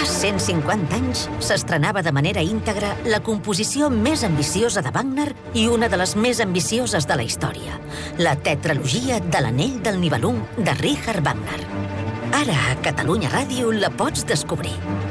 150 anys s'estrenava de manera íntegra la composició més ambiciosa de Wagner i una de les més ambicioses de la història, la tetralogia de l'Anell del Nibelung de Richard Wagner. Ara a Catalunya Ràdio la pots descobrir.